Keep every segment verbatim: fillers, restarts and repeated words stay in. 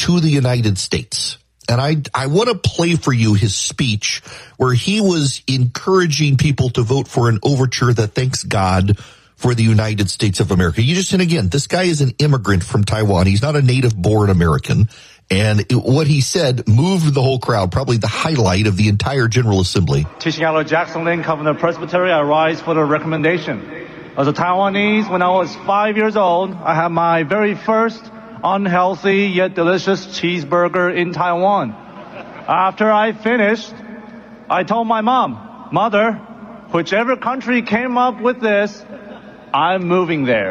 to the United States. And I, I want to play for you his speech where he was encouraging people to vote for an overture that thanks God for the United States of America. You just, and again, this guy is an immigrant from Taiwan. He's not a native-born American. And it, what he said moved the whole crowd, probably the highlight of the entire General Assembly. Teaching Elder Jackson Lin, Covenant Presbytery, I rise for the recommendation. As a Taiwanese, when I was five years old, I had my very first unhealthy yet delicious cheeseburger in Taiwan. After I finished, I told my mom, Mother, whichever country came up with this, I'm moving there.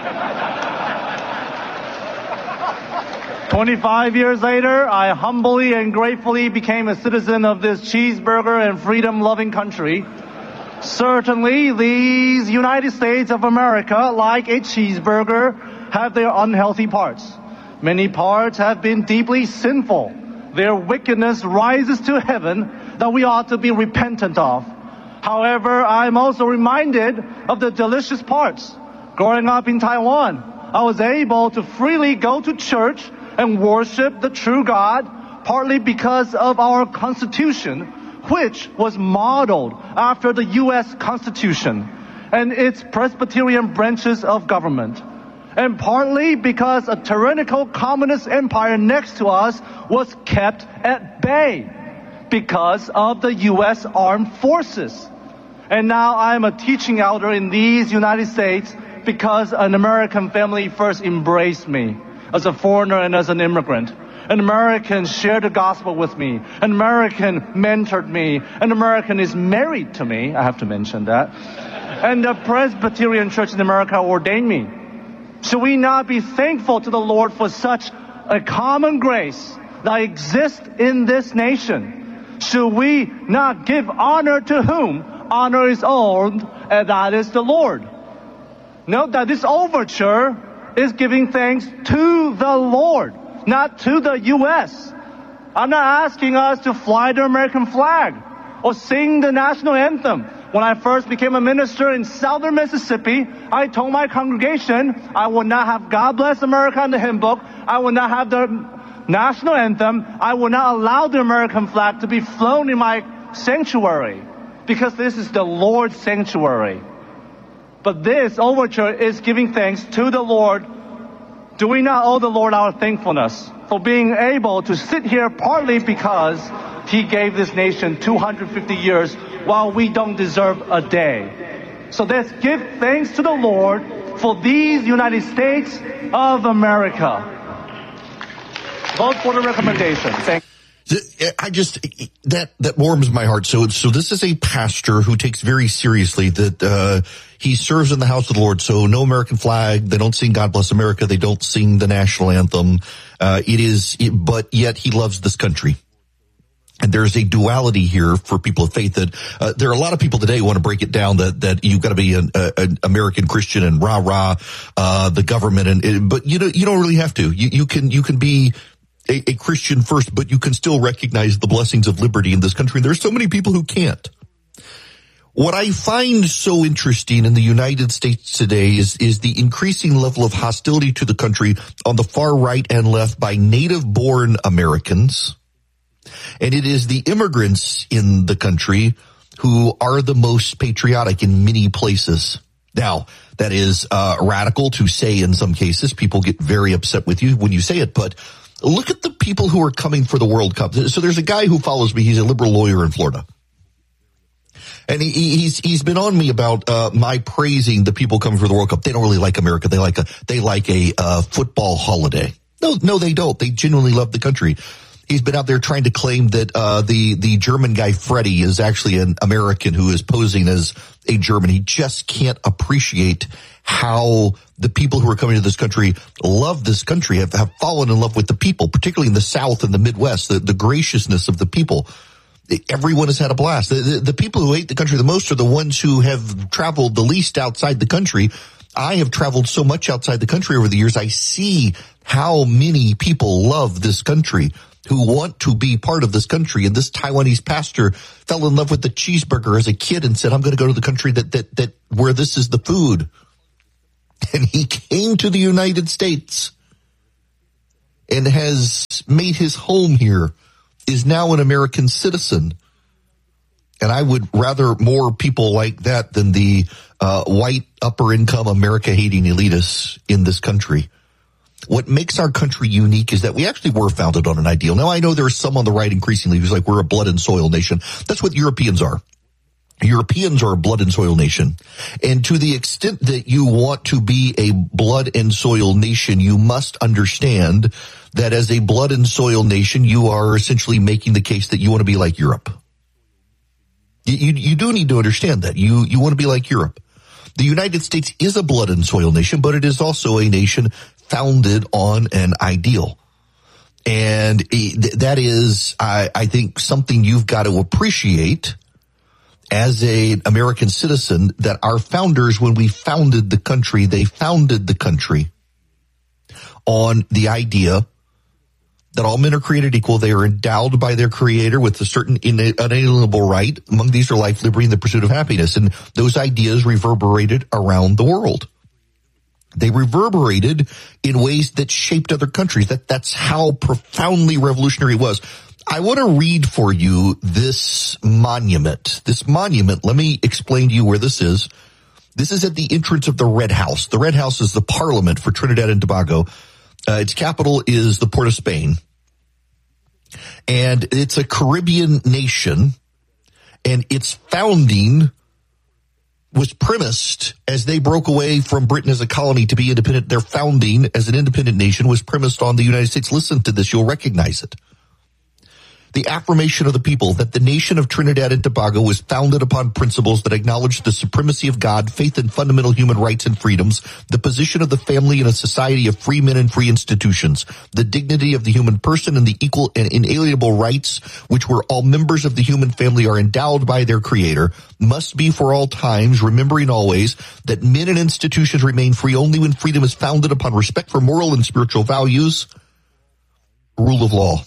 twenty-five years later, I humbly and gratefully became a citizen of this cheeseburger and freedom-loving country. Certainly, these United States of America, like a cheeseburger, have their unhealthy parts. Many parts have been deeply sinful. Their wickedness rises to heaven that we ought to be repentant of. However, I'm also reminded of the delicious parts. Growing up in Taiwan, I was able to freely go to church and worship the true God, partly because of our Constitution, which was modeled after the U S Constitution and its Presbyterian branches of government. And partly because a tyrannical communist empire next to us was kept at bay because of the U S armed forces. And now I'm a teaching elder in these United States because an American family first embraced me as a foreigner and as an immigrant. An American shared the gospel with me. An American mentored me. An American is married to me. I have to mention that. And the Presbyterian Church in America ordained me. Should we not be thankful to the Lord for such a common grace that exists in this nation? Should we not give honor to whom honor is owed, and that is the Lord? Note that this overture is giving thanks to the Lord, not to the U S. I'm not asking us to fly the American flag or sing the national anthem. When I first became a minister in southern Mississippi, I told my congregation I would not have God Bless America in the hymn book. I would not have the national anthem. I would not allow the American flag to be flown in my sanctuary because this is the Lord's sanctuary. But this overture is giving thanks to the Lord. Do we not owe the Lord our thankfulness for being able to sit here partly because He gave this nation two hundred fifty years while we don't deserve a day? So let's give thanks to the Lord for these United States of America. Vote for the recommendation. Thank you. I just, that, that warms my heart. So, so this is a pastor who takes very seriously that, uh, he serves in the house of the Lord. So no American flag. They don't sing God Bless America. They don't sing the national anthem. Uh, it is, but yet he loves this country. And there's a duality here for people of faith that, uh, there are a lot of people today who want to break it down that, that you've got to be an, uh, an American Christian and rah, rah, uh, the government. And, but you don't, you don't really have to. You, you can, you can be, A, a Christian first, but you can still recognize the blessings of liberty in this country. And there's so many people who can't. What I find so interesting in the United States today is, is the increasing level of hostility to the country on the far right and left by native-born Americans. And it is the immigrants in the country who are the most patriotic in many places. Now, that is uh, radical to say in some cases. People get very upset with you when you say it, but look at the people who are coming for the World Cup. So there's a guy who follows me. He's a liberal lawyer in Florida. And he, he's, he's been on me about, uh, my praising the people coming for the World Cup. They don't really like America. They like a, they like a, uh, football holiday. No, no, they don't. They genuinely love the country. He's been out there trying to claim that, uh, the, the German guy, Freddie, is actually an American who is posing as a German. He just can't appreciate how the people who are coming to this country love this country, have, have fallen in love with the people, particularly in the South and the Midwest, the, the graciousness of the people. Everyone has had a blast. The, the, the people who hate the country the most are the ones who have traveled the least outside the country. I have traveled so much outside the country over the years. I see how many people love this country, who want to be part of this country. And this Taiwanese pastor fell in love with the cheeseburger as a kid and said, I'm going to go to the country that, that, that, where this is the food. And he came to the United States. and has made his home here is now an American citizen. And I would rather more people like that than the uh, white upper-income America-hating elitists in this country. What makes our country unique is that we actually were founded on an ideal. Now, I know there's some on the right increasingly who's like, we're a blood and soil nation. That's what Europeans are. Europeans are a blood and soil nation. And to the extent that you want to be a blood and soil nation, you must understand that as a blood and soil nation, you are essentially making the case that you want to be like Europe. You, you, you do need to understand that. You, you want to be like Europe. The United States is a blood and soil nation, but it is also a nation founded on an ideal. And that is, I, I think, something you've got to appreciate as an American citizen, that our founders, when we founded the country, they founded the country on the idea that all men are created equal. They are endowed by their creator with a certain unalienable right. Among these are life, liberty, and the pursuit of happiness. And those ideas reverberated around the world. They reverberated in ways that shaped other countries. That, that's how profoundly revolutionary it was. I want to read for you this monument. This monument, let me explain to you where this is. This is at the entrance of the Red House. The Red House is the parliament for Trinidad and Tobago. Uh, its capital is the Port of Spain. And it's a Caribbean nation. And its founding was premised as they broke away from Britain as a colony to be independent. Their founding as an independent nation was premised on the United States. Listen to this. You'll recognize it. The affirmation of the people that the nation of Trinidad and Tobago was founded upon principles that acknowledge the supremacy of God, faith in fundamental human rights and freedoms, the position of the family in a society of free men and free institutions, the dignity of the human person and the equal and inalienable rights which were all members of the human family are endowed by their creator, must be for all times, remembering always that men and institutions remain free only when freedom is founded upon respect for moral and spiritual values, rule of law.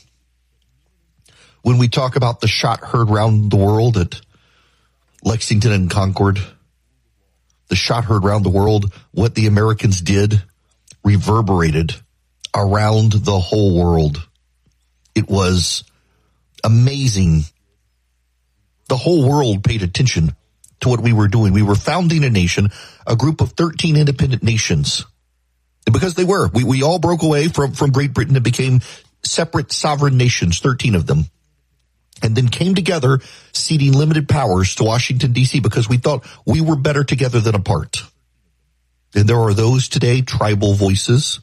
When we talk about the shot heard round the world at Lexington and Concord, the shot heard round the world, what the Americans did reverberated around the whole world. It was amazing. The whole world paid attention to what we were doing. We were founding a nation, a group of thirteen independent nations. And because they were, we, we all broke away from, from Great Britain and became separate sovereign nations, thirteen of them. And then came together, ceding limited powers to Washington, D C, because we thought we were better together than apart. And there are those today, tribal voices,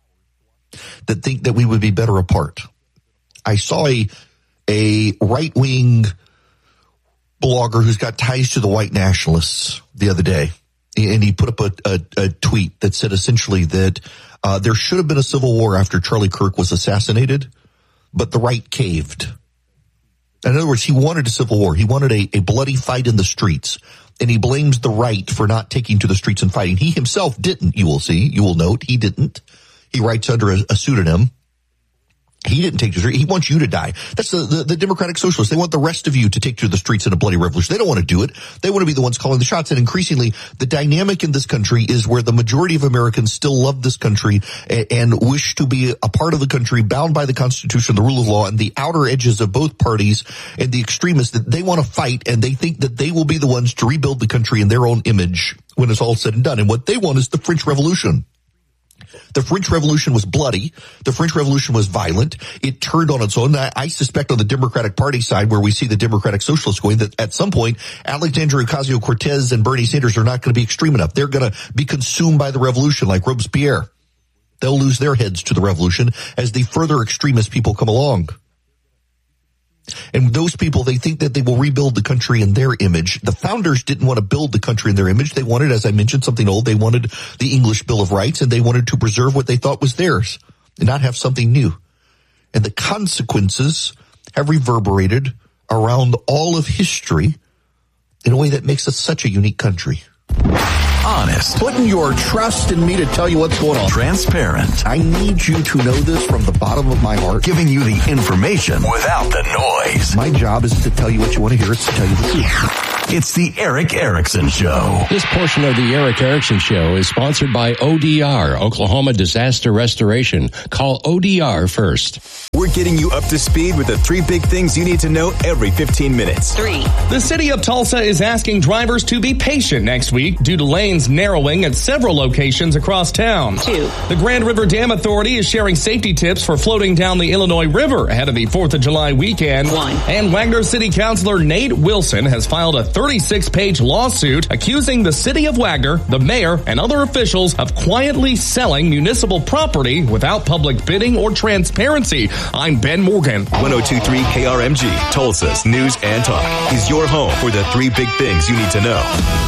that think that we would be better apart. I saw a, a right-wing blogger who's got ties to the white nationalists the other day. And he put up a, a, a tweet that said essentially that uh, there should have been a civil war after Charlie Kirk was assassinated, but the right caved. In other words, he wanted a civil war. He wanted a, a bloody fight in the streets. And he blames the right for not taking to the streets and fighting. He himself didn't, you will see. You will note, he didn't. He writes under a, a pseudonym. He didn't take to the street. He wants you to die. That's the, the, the Democratic Socialists. They want the rest of you to take to the streets in a bloody revolution. They don't want to do it. They want to be the ones calling the shots. And increasingly, the dynamic in this country is where the majority of Americans still love this country and, and wish to be a part of the country bound by the Constitution, the rule of law, and the outer edges of both parties and the extremists that they want to fight, and they think that they will be the ones to rebuild the country in their own image when it's all said and done. And what they want is the French Revolution. The French Revolution was bloody. The French Revolution was violent. It turned on its own. I, I suspect on the Democratic Party side, where we see the Democratic Socialists going, that at some point, Alexandria Ocasio-Cortez and Bernie Sanders are not going to be extreme enough. They're going to be consumed by the revolution like Robespierre. They'll lose their heads to the revolution as the further extremist people come along. And those people, they think that they will rebuild the country in their image. The founders didn't want to build the country in their image. They wanted, as I mentioned, something old. They wanted the English Bill of Rights, and they wanted to preserve what they thought was theirs and not have something new. And the consequences have reverberated around all of history in a way that makes us such a unique country. Honest. Putting your trust in me to tell you what's going on. Transparent. I need you to know this from the bottom of my heart. Giving you the information without the noise. My job is to tell you what you want to hear. It's to tell you the truth. It's the Erick Erickson Show. This portion of the Erick Erickson Show is sponsored by O D R, Oklahoma Disaster Restoration. Call O D R first. We're getting you up to speed with the three big things you need to know every fifteen minutes. Three. The city of Tulsa is asking drivers to be patient next week due to lanes narrowing at several locations across town. Two. The Grand River Dam Authority is sharing safety tips for floating down the Illinois River ahead of the fourth of July weekend. One. And Wagner City Councilor Nate Wilson has filed a thirty-six page lawsuit accusing the city of Wagner, the mayor, and other officials of quietly selling municipal property without public bidding or transparency. I'm Ben Morgan. one oh two point three K R M G, Tulsa's News and Talk, is your home for the three big things you need to know.